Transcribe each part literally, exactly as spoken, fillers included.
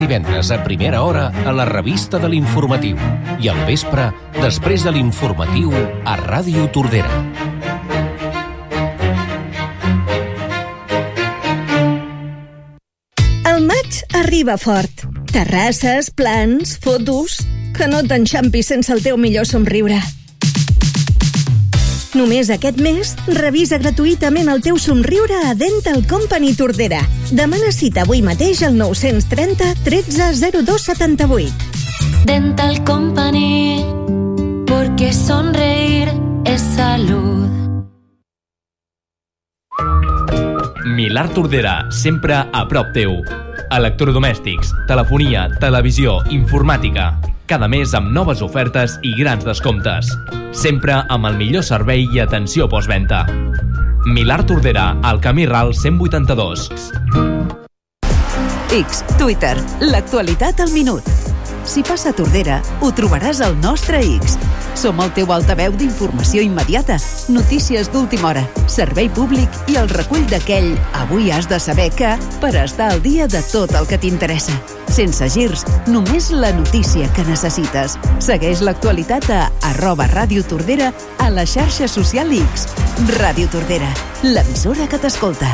Divendres a primera hora a la revista de l'Informatiu i al vespre, després de l'Informatiu, a Ràdio Tordera. El maig arriba fort. Terrasses, plans, fotos... Que no t'enxampis sense el teu millor somriure. Només aquest mes, revisa gratuïtament el teu somriure a Dental Company Tordera. Demana cita avui mateix al nou trenta, tretze, zero dos setanta-vuit. Dental Company, porque sonreír es salud. Milà Tordera, sempre a prop teu. Electrodomèstics, telefonia, televisió, informàtica. Cada mes amb noves ofertes i grans descomptes. Sempre amb el millor servei i atenció postventa. Milà Tordera, al Camí Ral cent vuitanta-dos. X, Twitter, l'actualitat al minut. Si passa a Tordera, ho trobaràs al nostre X. Som el teu altaveu d'informació immediata, notícies d'última hora, servei públic i el recull d'aquell avui has de saber que per estar al dia de tot el que t'interessa. Sense girs, només la notícia que necessites. Segueix l'actualitat a arroba Ràdio Tordera a la xarxa social X. Ràdio Tordera, l'emissora que t'escolta.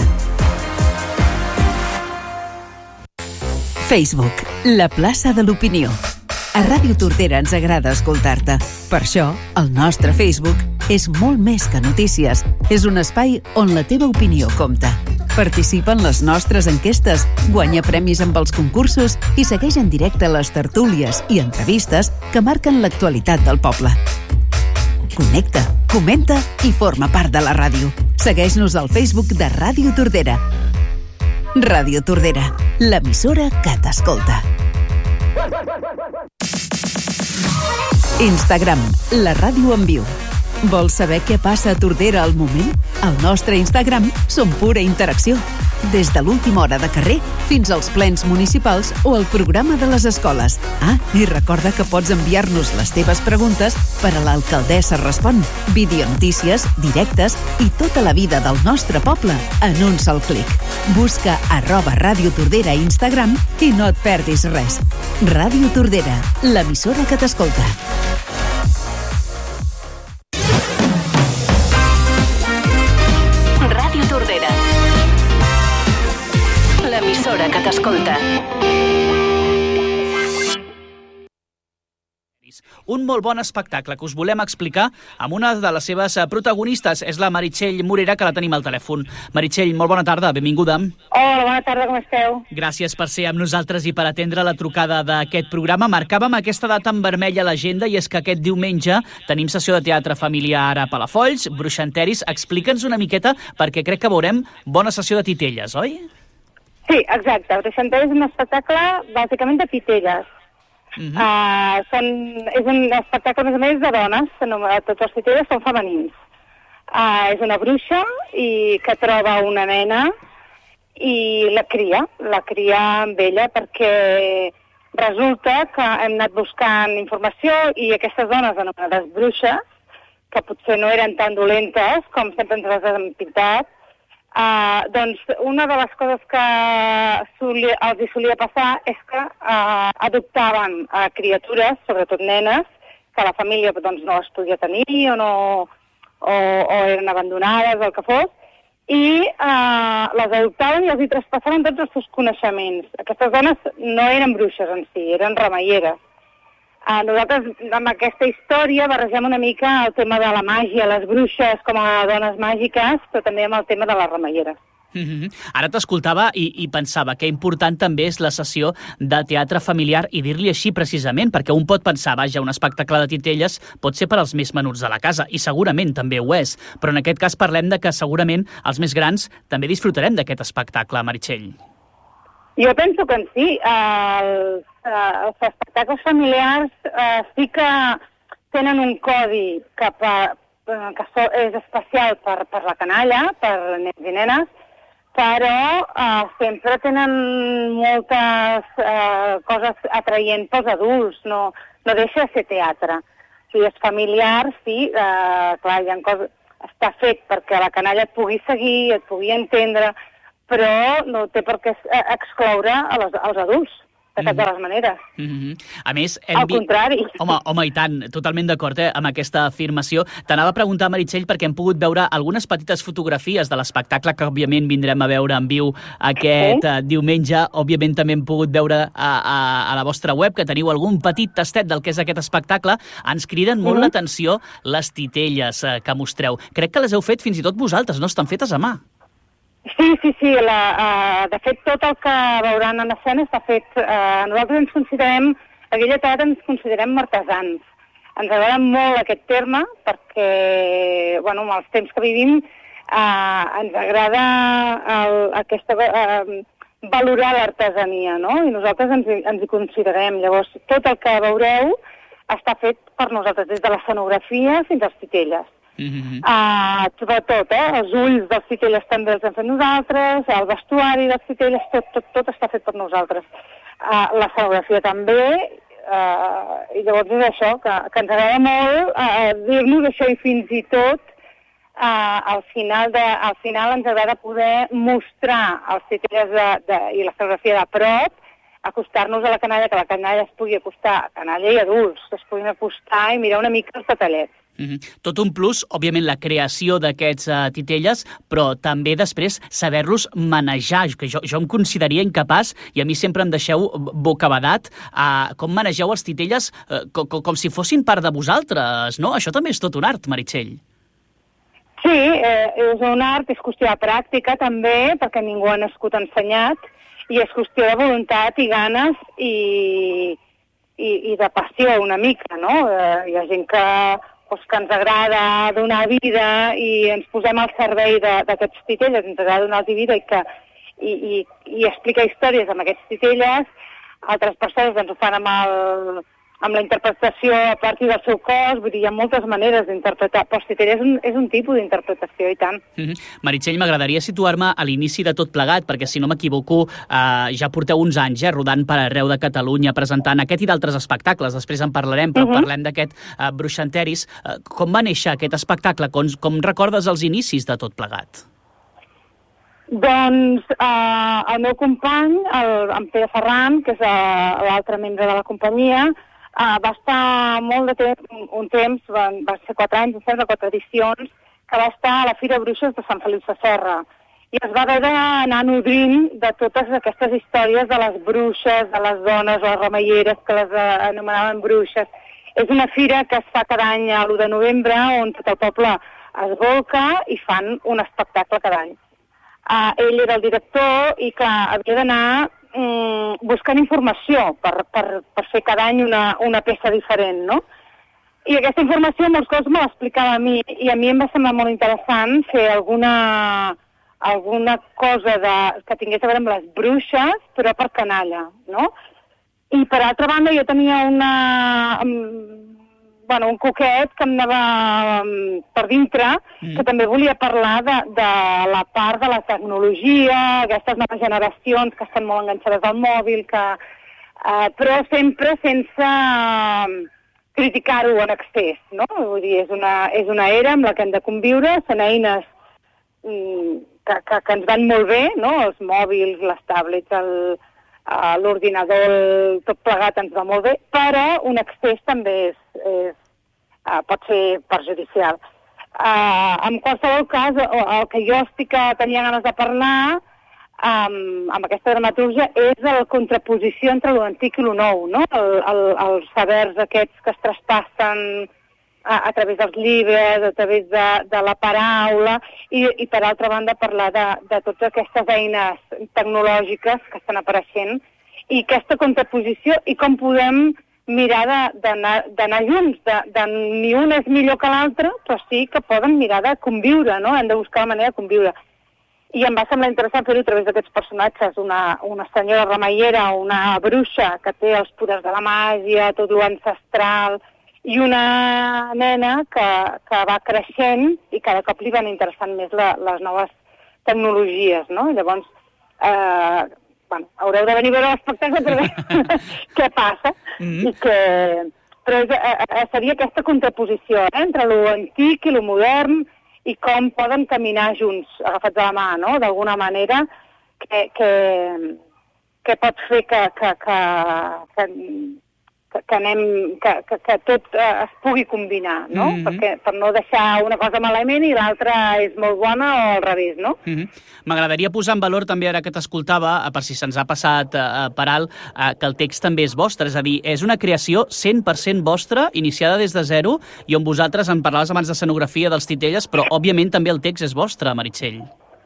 Facebook, la plaça de l'opinió. A Ràdio Tordera ens agrada escoltar-te. Per això, el nostre Facebook és molt més que notícies. És un espai on la teva opinió compta. Participa en les nostres enquestes, guanya premis amb els concursos i segueix en directe les tertúlies i entrevistes que marquen l'actualitat del poble. Connecta, comenta i forma part de la ràdio. Segueix-nos al Facebook de Ràdio Tordera. Ràdio Tordera, l'emissora que t'escolta. Instagram, la ràdio en viu. Vols saber què passa a Tordera al moment? Al nostre Instagram som pura interacció. Des de l'última hora de carrer fins als plens municipals o el programa de les escoles. Ah, i recorda que pots enviar-nos les teves preguntes per a l'Alcaldessa Respon, videonotícies, directes i tota la vida del nostre poble en un sol clic. Busca arroba Ràdio Tordera a Instagram i no et perdis res. Ràdio Tordera, l'emissora que t'escolta. Ràdio Tordera, l'emissora que t'escolta. Un molt bon espectacle que us volem explicar amb una de les seves protagonistes. És la Meritxell Morera, que la tenim al telèfon. Meritxell, molt bona tarda, benvinguda. Hola, bona tarda, com esteu? Gràcies per ser amb nosaltres i per atendre la trucada d'aquest programa. Marcàvem aquesta data en vermell a l'agenda i és que aquest diumenge tenim sessió de teatre familiar a Palafolls, Bruixanteris. Explica'ns una miqueta perquè crec que veurem bona sessió de titelles, oi? Sí, exacte. Bruixanteris és un espectacle bàsicament de titelles. Uh-huh. Uh, són, és un espectacle més o més de dones, no, tots els titelles són femenins. Uh, és una bruixa i que troba una nena i la cria, la cria amb ella perquè resulta que hem anat buscant informació i aquestes dones anomenades bruixes, que potser no eren tan dolentes com sempre ens les han pintat, Uh, doncs una de les coses que solia, els hi solia passar és que uh, adoptaven uh, criatures, sobretot nenes, que la família doncs, no les podia tenir o, no, o, o eren abandonades o el que fos, i uh, les adoptaven i els hi traspassaven tots els seus coneixements. Aquestes dones no eren bruixes en si, eren remeieres. Uh, nosaltres, amb aquesta història, barregem una mica el tema de la màgia, les bruixes com a dones màgiques, però també amb el tema de les remeieres. Mm-hmm. Ara t'escoltava i, i pensava que important també és la sessió de teatre familiar i dir-li així precisament, perquè un pot pensar, vaja, un espectacle de titelles pot ser per als més menuts de la casa, i segurament també ho és, però en aquest cas parlem de que segurament els més grans també disfrutarem d'aquest espectacle, Meritxell. Jo penso que en sí, els, els espectacles familiars eh, sí que tenen un codi que, per, que és especial per, per la canalla, per nens i nenes, però eh, sempre tenen moltes eh, coses atraient pels adults, no, no deixa de ser teatre. Si és familiar, sí, eh, clar, hi ha coses, està fet perquè la canalla et pugui seguir, et pugui entendre, però no té per què excloure a les, als adults. de cap de les maneres. Mm-hmm. A més, hem Al contrari. Home, home, i tant, totalment d'acord eh, amb aquesta afirmació. T'anava a preguntar, Meritxell, perquè hem pogut veure algunes petites fotografies de l'espectacle que, òbviament, vindrem a veure en viu aquest sí. uh, diumenge. Òbviament, també hem pogut veure a, a, a la vostra web que teniu algun petit tastet del que és aquest espectacle. Ens criden molt mm-hmm. l'atenció les titelles uh, que mostreu. Crec que les heu fet fins i tot vosaltres, no? Estan fetes a mà. Sí, sí, sí. La, uh, de fet, tot el que veuran en escena està fet... Uh, nosaltres ens considerem, a aquella edat ens considerem artesans. Ens agrada molt aquest terme perquè, bueno, amb els temps que vivim, uh, ens agrada el, aquesta, uh, valorar l'artesania, no? I nosaltres ens, ens hi considerem. Llavors, tot el que veureu està fet per nosaltres, des de l'escenografia fins als titelles. Mm-hmm. Uh, sobretot, eh? Els ulls dels titelles també els hem fet nosaltres, el vestuari dels titelles, tot, tot, tot està fet per nosaltres. Uh, la escenografia també, uh, i llavors és això, que, que ens agrada molt uh, dir-nos això i fins i tot uh, al, final de, al final ens agrada poder mostrar els titelles de, de, i l'escenografia de prop, acostar-nos a la canalla, que la canalla es pugui acostar, canalla i adults, que es puguin acostar i mirar una mica els detallets. Mm-hmm. Tot un plus, òbviament, la creació d'aquests uh, titelles, però també després saber-los manejar, que jo, jo em consideraria incapaç, i a mi sempre em deixeu bocabadat, uh, com manegeu els titelles uh, com, com si fossin part de vosaltres, no? Això també és tot un art, Meritxell. Sí, eh, és un art, és qüestió de pràctica també, perquè ningú ha nascut ensenyat, i és qüestió de voluntat i ganes i, i, i de passió una mica, no? Eh, hi ha gent que... Pues, que ens agrada donar vida i ens posem al servei d'aquests titelles, ens agrada donar-los vida i, que, i, i, i explicar històries amb aquests titelles. Altres persones ens ho fan amb, el, amb la interpretació a partir del seu cos, vull dir, hi ha moltes maneres d'interpretar, però els titelles és un, és un tipus d'interpretació, i tant. Mm-hmm. Meritxell, m'agradaria situar-me a l'inici de tot plegat, perquè si no m'equivoco, eh, ja porteu uns anys eh, rodant per arreu de Catalunya, presentant aquest i d'altres espectacles, després en parlarem, però mm-hmm. parlem d'aquest eh, Bruixanteris. Eh, com va néixer aquest espectacle? Com, com recordes els inicis de tot plegat? Doncs eh, el meu company, el, en Pere Ferran, que és eh, l'altre membre de la companyia, Uh, va estar molt de temps, un temps, va, va ser quatre anys, de quatre edicions, que va estar a la Fira Bruixes de Sant Feliu Sasserra. I es va haver d'anar nodrint de totes aquestes històries de les bruixes, de les dones, les remeieres, que les uh, anomenaven bruixes. És una fira que es fa cada any a l'u de novembre, on tot el poble es volca i fan un espectacle cada any. Uh, ell era el director i, clar, havia d'anar buscant informació per, per, per fer cada any una, una peça diferent, no? I aquesta informació molts cops me l'explicava a mi, i a mi em va semblar molt interessant fer alguna, alguna cosa de, que tingués a veure amb les bruixes, però per canalla, no? I per altra banda jo tenia una, um, bueno, un coquet que em anava um, per dintre, mm. que també volia parlar de, de la part de la tecnologia, aquestes noves generacions que estan molt enganxades al mòbil, que, uh, però sempre sense uh, criticar-ho en excés, no? Vull dir, és una, és una era amb la que hem de conviure, són eines um, que, que, que ens van molt bé, no? Els mòbils, les tablets, el, uh, l'ordinador, tot plegat ens va molt bé, però un excés també és, és, uh, pot ser perjudicial. Uh, en qualsevol cas, el, el que jo estic que tenia ganes de parlar um, amb aquesta dramatúrgia és la contraposició entre l'antic i lo nou, no? El, el, els sabers aquests que es traspassen a, a través dels llibres, a través de, de la paraula, i, i per altra banda parlar de, de totes aquestes eines tecnològiques que estan apareixent, i aquesta contraposició i com podem mirar d'anar junts, de, de, ni un és millor que l'altre, però sí que poden mirar de conviure, no? Hem de buscar la manera de conviure. I em va semblar interessant fer-ho a través d'aquests personatges, una, una senyora remeiera, una bruixa que té els poders de la màgia, tot l'ancestral, i una nena que, que va creixent i cada cop li van interessant més la, les noves tecnologies, no? Llavors, eh, bueno, haureu de venir a veure l'espectacle per veure què passa. Mm-hmm. I que... Però és, eh, seria aquesta contraposició eh, entre l'antic i lo modern i com poden caminar junts, agafats de la mà, no? D'alguna manera que, que, què pot fer que, que, que, que, que, anem, que, que, que tot eh, es pugui combinar, no? Mm-hmm. Perquè, per no deixar una cosa malament i l'altra és molt bona o al revés, no? Mm-hmm. M'agradaria posar en valor també, ara que t'escoltava, per si se'ns ha passat eh, per alt, eh, que el text també és vostre, és a dir, és una creació cent per cent vostra, iniciada des de zero, i on vosaltres en parlaves abans d'escenografia dels Titelles, però òbviament també el text és vostre, Meritxell.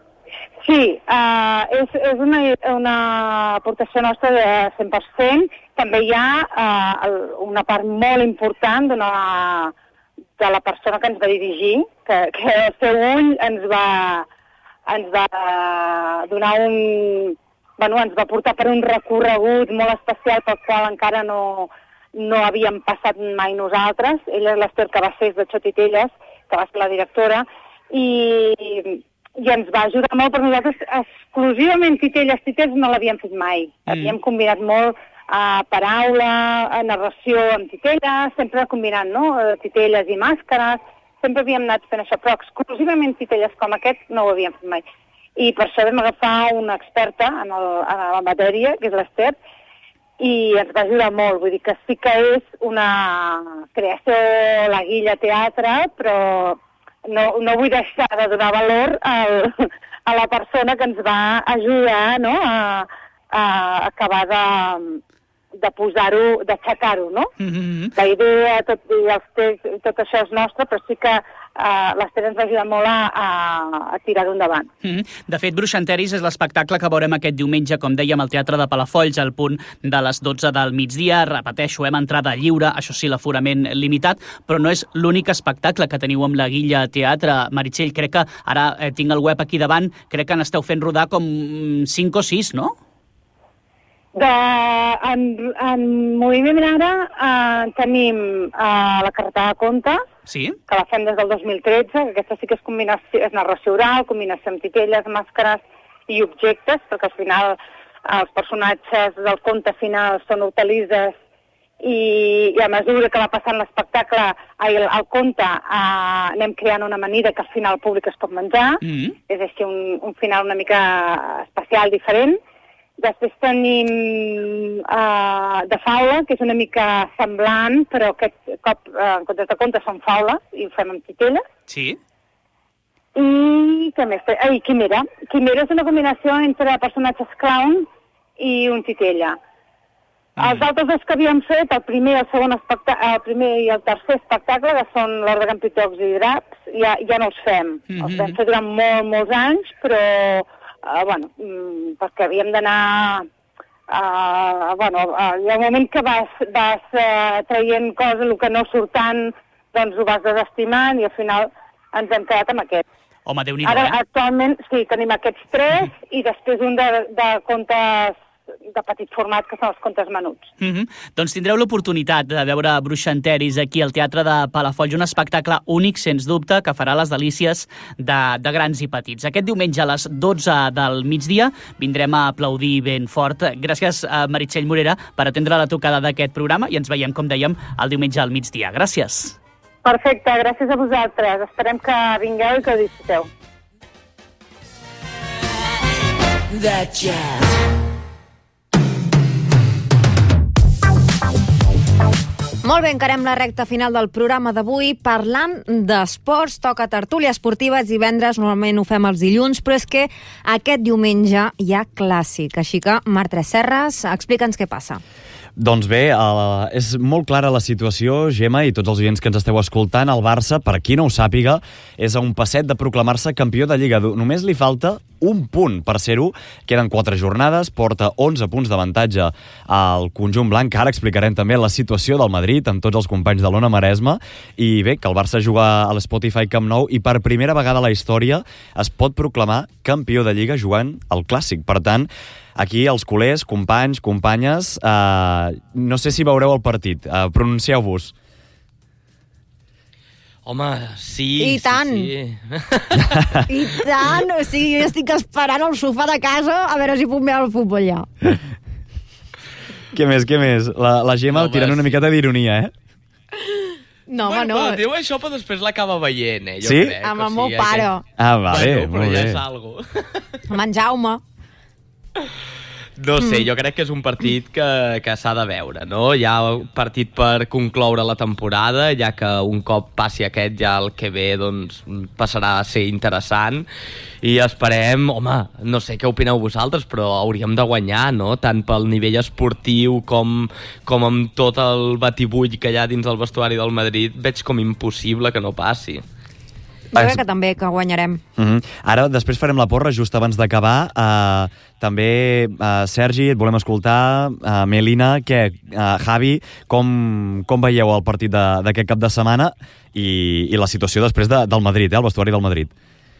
Sí, uh, és, és una, una aportació nostra de cent per cent. També hi ha uh, una part molt important de la, de la persona que ens va dirigir, que, que el seu ull ens va, ens va donar un... Bueno, ens va portar per un recorregut molt especial pel qual encara no, no havíem passat mai nosaltres. Ella és l'Ester Cabassés de Xotitelles, que va ser la directora, i... i ens va ajudar molt, però nosaltres exclusivament Titelles, Titelles no l'havíem fet mai. Mm. Havíem combinat molt uh, paraula, uh, narració amb Titelles, sempre combinant, no?, uh, Titelles i màscares, sempre havíem anat fent això, però exclusivament Titelles com aquest no ho havíem fet mai. I per això vam agafar una experta en, el, en la matèria, que és l'Ester, i ens va ajudar molt. Vull dir que sí que és una creació, la Guilla Teatre, però no, no vull deixar de donar valor al, a la persona que ens va ajudar, no?, a, a acabar de, de posar-ho, d'aixecar-ho, no? Mm-hmm. La idea, tot, i els texts, tot això és nostre, però sí que Uh, l'Ester ens va ajudar molt a, a, a tirar-ho endavant. Mm-hmm. De fet, Bruixenteris és l'espectacle que veurem aquest diumenge, com dèiem, al Teatre de Palafolls, al punt de les dotze del migdia. Repeteixo, hem entrada lliure, això sí, l'aforament limitat, però no és l'únic espectacle que teniu amb la Guilla Teatre. Meritxell, crec que, ara eh, tinc el web aquí davant, crec que n'esteu fent rodar com cinc o sis, no? De, en, en Moviment Ara eh, tenim eh, la carta de conte, sí? Que la fem des del dos mil tretze, que aquesta sí que és, combinació, és narració oral, combinació amb titelles, màscares i objectes, perquè al final els personatges del conte final són hortalisses i, i a mesura que va passant l'espectacle, el, el conte, eh, anem creant una amanida que al final el públic es pot menjar, mm-hmm. És així un, un final una mica especial, diferent. Després tenim uh, de faula, que és una mica semblant, però aquest cop, uh, en comptes de contes, són faules, i ho fem amb titelles. Sí. I què més? Ah, i Quimera. Quimera és una combinació entre personatges clown i un titella. Mm. Els altres dos que havíem fet, el primer, el segon espectacle, el primer i el tercer espectacle, que són l'Hora de Campitocs i Draps, ja, ja no els fem. Mm-hmm. Els vam fer durant molt, molts anys, però... Uh, bueno, mm, perquè havíem d'anar... Uh, bueno, uh, hi ha un moment que vas, vas uh, traient coses, el que no surt tant, doncs ho vas desestimant i al final ens hem quedat amb aquest. Home, Déu-n'hi-do, Ara, eh? actualment, sí, tenim aquests tres mm-hmm. i després un de, de contes de petit format, que són els contes menuts. Mm-hmm. Doncs tindreu l'oportunitat de veure Bruixenteris aquí al Teatre de Palafolls, un espectacle únic, sens dubte, que farà les delícies de, de grans i petits. Aquest diumenge a les dotze del migdia vindrem a aplaudir ben fort. Gràcies a Meritxell Morera per atendre la trucada d'aquest programa i ens veiem, com dèiem, el diumenge al migdia. Gràcies. Perfecte, gràcies a vosaltres. Esperem que vingueu i que ho disfruteu. The jazz. Molt bé, encarem la recta final del programa d'avui parlant d'esports. Toca tertúlia esportiva, divendres, normalment ho fem els dilluns, però és que aquest diumenge hi ha clàssic. Així que, Marc Tresserras, explica'ns què passa. Doncs bé, uh, és molt clara la situació, Gemma, i tots els oients que ens esteu escoltant. El Barça, per qui no ho sàpiga, és a un passet de proclamar-se campió de Lliga. Només li falta un punt per ser-ho. Queden quatre jornades, porta onze punts d'avantatge al conjunt blanc. Ara explicarem també la situació del Madrid amb tots els companys de l'Ona Maresma. I bé, que el Barça juga a l'Spotify Camp Nou i per primera vegada a la història es pot proclamar campió de Lliga jugant al Clàssic. Per tant, aquí els culers, companys, companyes, eh, no sé si veureu el partit. Eh, pronuncieu-vos. Home, sí, I tant. sí, sí. I tant! O sigui, jo estic esperant al sofà de casa a veure si puc veure el futbol ja. Què més, què més? La, la Gemma no, tirant una miqueta d'ironia, eh? No, bueno, home, no. Diu això, però després l'acaba veient, eh? Jo sí? Crec, amb el o meu sigui, pare. Que... Ah, vale, bueno, molt ja bé. és algo. Amb en Jaume. No sé, jo crec que és un partit que, que s'ha de veure, no? Hi ha un partit per concloure la temporada, ja que un cop passi aquest ja el que ve doncs, passarà a ser interessant i esperem, home, no sé què opineu vosaltres, però hauríem de guanyar, no? Tant pel nivell esportiu com, com amb tot el batibull que hi ha dins el vestuari del Madrid, veig com impossible que no passi. Jo crec que també que guanyarem. Uh-huh. Ara, després farem la porra, just abans d'acabar. Uh, també, uh, Sergi, et volem escoltar. Uh, Melina, què? Uh, Javi, com, com veieu el partit d'aquest cap de setmana i, i la situació després de, del Madrid, eh, el vestuari del Madrid?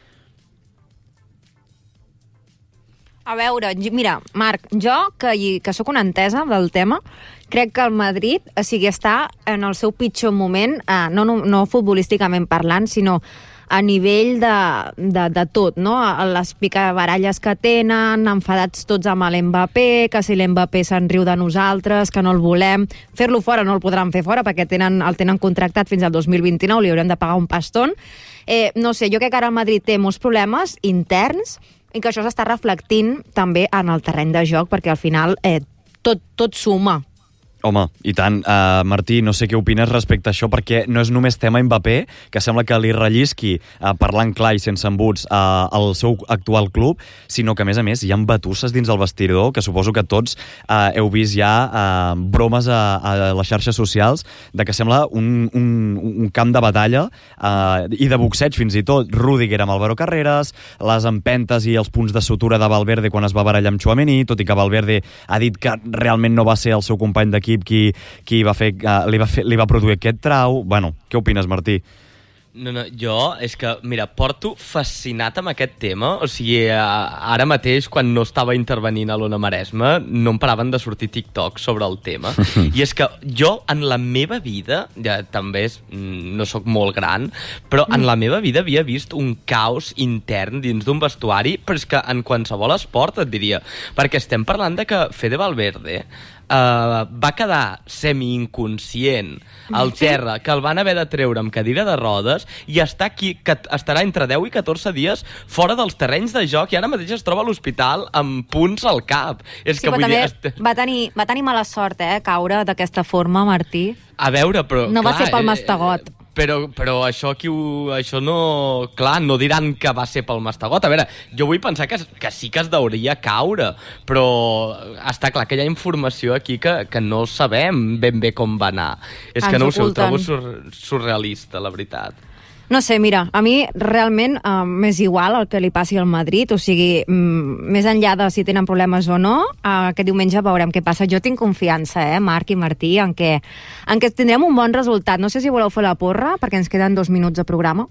A veure, mira, Marc, jo, que, que sóc una entesa del tema, crec que el Madrid, o sigui, està en el seu pitjor moment, eh, no, no, no futbolísticament parlant, sinó a nivell de, de, de tot, no? Les picabaralles que tenen, enfadats tots amb l'Mbappé, que si l'Mbappé se'n riu de nosaltres, que no el volem. Fer-lo fora no el podran fer fora perquè tenen, el tenen contractat fins al dos mil vint-i-nou, li haurem de pagar un pastón. Eh, no sé, jo crec que ara el Madrid té molts problemes interns i que això s'està reflectint també en el terreny de joc, perquè al final eh, tot, tot suma. Home, i tant. Uh, Martí, no sé què opines respecte a això, perquè no és només tema Mbappé, que sembla que li rellisqui, uh, parlant clar i sense embuts, uh, al seu actual club, sinó que, a més a més, hi ha batusses dins el vestidor, que suposo que tots uh, heu vist ja uh, bromes a, a les xarxes socials, de que sembla un, un, un camp de batalla, uh, i de boxeig fins i tot. Rüdiger amb Álvaro Carreras, les empentes i els punts de sutura de Valverde quan es va barallar amb Tchouaméni, tot i que Valverde ha dit que realment no va ser el seu company d'equip qui, qui va fer, uh, li, va fer, li va produir aquest trau. Bueno, què opines, Martí? No, no, jo, és que, mira, porto fascinat amb aquest tema. O sigui, ara mateix, quan no estava intervenint a l'Ona Maresma, no em paraven de sortir TikTok sobre el tema. I és que jo, en la meva vida, ja també és, no sóc molt gran, però en la meva vida havia vist un caos intern dins d'un vestuari, però és que en qualsevol esport et diria, perquè estem parlant de que Fede Valverde Uh, va quedar semi-inconscient al terra, que el van haver de treure amb cadira de rodes i està aquí, que estarà entre deu i catorze dies fora dels terrenys de joc i ara mateix es troba a l'hospital amb punts al cap. És sí, que vull també dir, est... va, tenir, va tenir mala sort, eh, caure d'aquesta forma, Martí. A veure, però... No clar, va ser pel mastegot. Eh, Però, però això, qui ho, això no... Clar, no diran que va ser pel mastegot. A veure, jo vull pensar que, que sí que es deuria caure, però està clar que hi ha informació aquí que, que no sabem ben bé com va anar. És Ens que no ho sé, ho oculten. trobo sur, surrealista, la veritat. No sé, mira, a mi realment eh, m'és igual el que li passi al Madrid, o sigui, mm, més enllà de si tenen problemes o no, eh, aquest diumenge veurem què passa. Jo tinc confiança, eh, Marc i Martí, en què, en què tindrem un bon resultat. No sé si voleu fer la porra, perquè ens queden dos minuts de programa.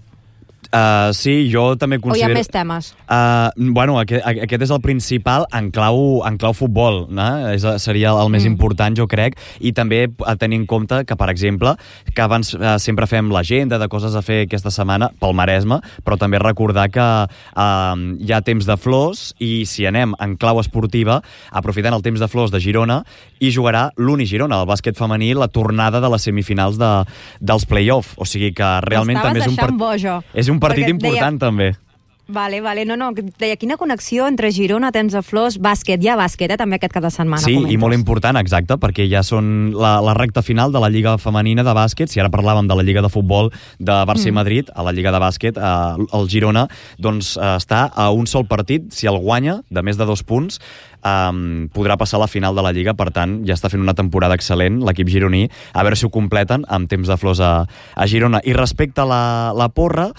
Uh, sí, jo també considero... O hi ha més temes? Uh, bueno, aquest, aquest és el principal en clau, en clau futbol, no? És, seria el més mm. important, jo crec, i també a tenir en compte que, per exemple, que abans uh, sempre fem l'agenda de coses a fer aquesta setmana pel Maresme, però també recordar que uh, hi ha temps de flors i si anem en clau esportiva, aprofitant el temps de flors de Girona, i jugarà l'Uni Girona, el bàsquet femení, la tornada de les semifinals de, dels play-off. O sigui que realment també és un, part... bojo. és un partit Perquè important, deia... també. Vale, vale, no, no, deia, quina connexió entre Girona, temps de flors, bàsquet, hi ha bàsquet, eh, també aquest cada setmana. Sí, comentes. I molt important, exacte, perquè ja són la, la recta final de la Lliga Femenina de bàsquet. Si ara parlàvem de la Lliga de futbol de Barça i Madrid, a la Lliga de bàsquet, eh, el Girona, doncs eh, està a un sol partit, si el guanya, de més de dos punts, Um, podrà passar a la final de la Lliga. Per tant, ja està fent una temporada excel·lent l'equip gironí, a veure si ho completen amb temps de flors a, a Girona. I respecte a la, la porra,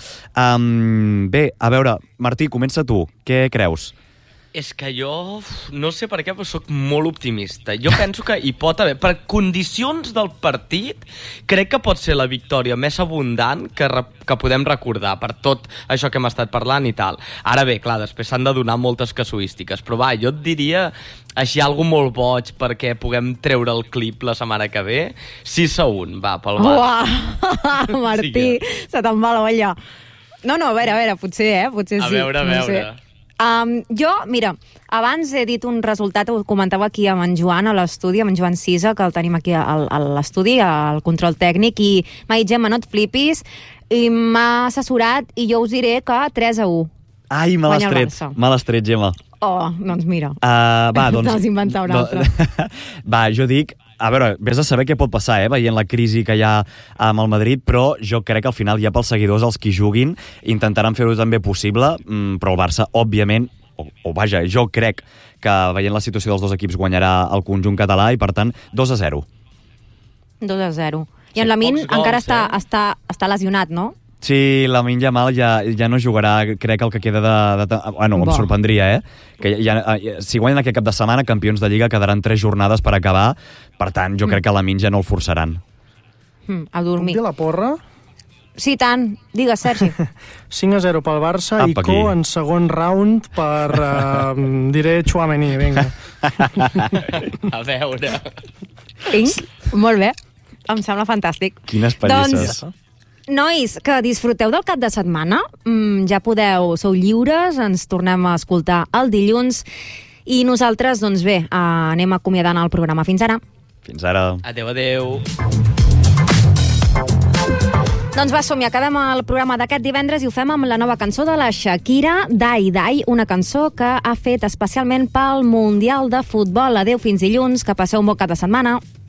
um, bé, a veure, Martí, comença tu, què creus? És que jo no sé per què, però soc molt optimista. Jo penso que hi pot haver, per condicions del partit, crec que pot ser la victòria més abundant que, que podem recordar, per tot això que hem estat parlant i tal. Ara bé, clar, després s'han de donar moltes casuístiques, però va, jo et diria així algo molt boig perquè puguem treure el clip la setmana que ve. sis a un, va, pel Barça. Uau, Martí, sí, se te'n va l'olla. No, no, a veure, a veure, potser, eh? Potser sí. A veure, a no veure. Sé. Um, jo, mira, abans he dit un resultat, ho comentava aquí amb en Joan a l'estudi, amb en Joan Cisa, que el tenim aquí al, a l'estudi, al control tècnic, i m'ha dit, Gemma, no et flipis, i m'ha assessorat, i jo us diré que tres a u. Ai, me l'has tret, me l'has tret, Gemma. Oh, doncs mira. Uh, va, doncs... T'has inventat un altre. Va, jo dic... A veure, vés a saber què pot passar, eh, veient la crisi que hi ha amb el Madrid, però jo crec que al final ja pels seguidors, els qui juguin, intentaran fer-ho també possible, però el Barça, òbviament, o, o vaja, jo crec que veient la situació dels dos equips guanyarà el conjunt català i, per tant, dos a zero. dos a zero. I en Lamine encara gols, està, eh? està, està lesionat, no? Sí, Lamine Yamal ja, ja no jugarà, crec, el que queda de... de bueno, em Bo. sorprendria, eh? Que ja, si guanyen aquest cap de setmana, campions de Lliga, quedaran tres jornades per acabar. Per tant, jo mm. crec que Lamine ja no el forçaran. Mm, a dormir. Puc dir la porra? Sí, tant. Digues, Sergi. cinc a zero pel Barça Apa, i Co aquí. en segon round per, uh, diré, Tchouaméni, vinga. A veure... Vinc? Molt bé. Em sembla fantàstic. Quines pallisses. Doncs, nois, que disfruteu del cap de setmana. Mm, ja podeu, sou lliures, ens tornem a escoltar el dilluns i nosaltres, doncs bé, eh, anem acomiadant el programa. Fins ara. Fins ara. Adéu, adéu. Doncs va, som-hi, acabem el programa d'aquest divendres i ho fem amb la nova cançó de la Shakira, Dai Dai, una cançó que ha fet especialment pel Mundial de Futbol. Adéu, fins dilluns, que passeu un bon cap de setmana.